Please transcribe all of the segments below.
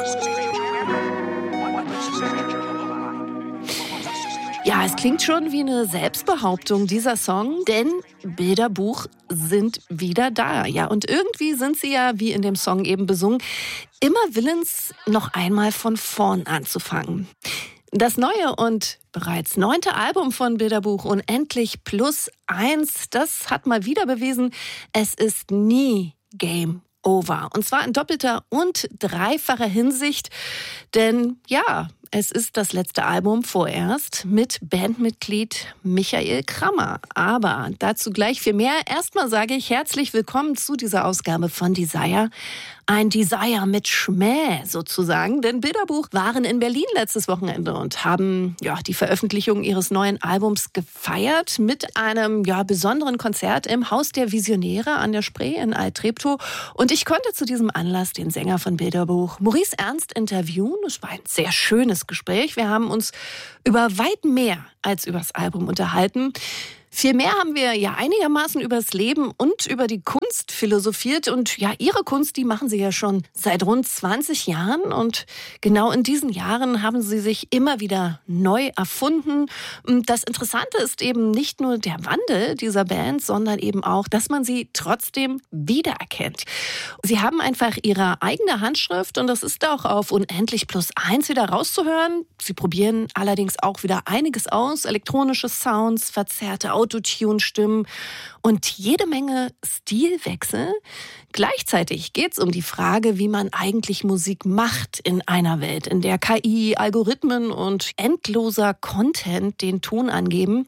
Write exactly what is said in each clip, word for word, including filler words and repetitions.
Ja, es klingt schon wie eine Selbstbehauptung, dieser Song, denn Bilderbuch sind wieder da. Ja, und irgendwie sind sie ja, wie in dem Song eben besungen, immer willens, noch einmal von vorn anzufangen. Das neue und bereits neunte Album von Bilderbuch, Unendlich plus eins, das hat mal wieder bewiesen, es ist nie Game Over. Und zwar in doppelter und dreifacher Hinsicht, denn ja, es ist das letzte Album vorerst mit Bandmitglied Michael Krammer. Aber dazu gleich viel mehr. Erstmal sage ich herzlich willkommen zu dieser Ausgabe von Desire. Ein Desire mit Schmäh sozusagen, denn Bilderbuch waren in Berlin letztes Wochenende und haben ja die Veröffentlichung ihres neuen Albums gefeiert mit einem ja besonderen Konzert im Haus der Visionäre an der Spree in Alt-Treptow. Und ich konnte zu diesem Anlass den Sänger von Bilderbuch, Maurice Ernst, interviewen. Es war ein sehr schönes Gespräch. Wir haben uns über weit mehr als über das Album unterhalten. Vielmehr haben wir ja einigermaßen über das Leben und über die Kunst philosophiert. Und ja, ihre Kunst, die machen sie ja schon seit rund zwanzig Jahren. Und genau in diesen Jahren haben sie sich immer wieder neu erfunden. Und das Interessante ist eben nicht nur der Wandel dieser Band, sondern eben auch, dass man sie trotzdem wiedererkennt. Sie haben einfach ihre eigene Handschrift und das ist auch auf Unendlich plus eins wieder rauszuhören. Sie probieren allerdings auch wieder einiges aus. Elektronische Sounds, verzerrte Autotune-Stimmen und jede Menge Stilwechsel. Gleichzeitig geht es um die Frage, wie man eigentlich Musik macht in einer Welt, in der K I, Algorithmen und endloser Content den Ton angeben.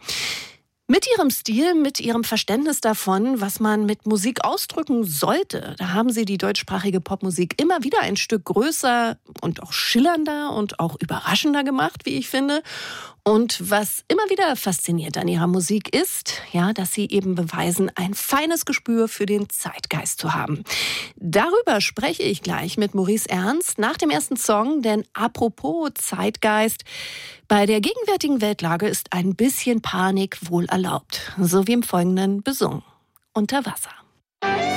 Mit ihrem Stil, mit ihrem Verständnis davon, was man mit Musik ausdrücken sollte, da haben sie die deutschsprachige Popmusik immer wieder ein Stück größer und auch schillernder und auch überraschender gemacht, wie ich finde. Und was immer wieder fasziniert an ihrer Musik ist, ja, dass sie eben beweisen, ein feines Gespür für den Zeitgeist zu haben. Darüber spreche ich gleich mit Maurice Ernst nach dem ersten Song, denn apropos Zeitgeist, bei der gegenwärtigen Weltlage ist ein bisschen Panik wohl erlaubt, so wie im Folgenden besungen. Unter Wasser.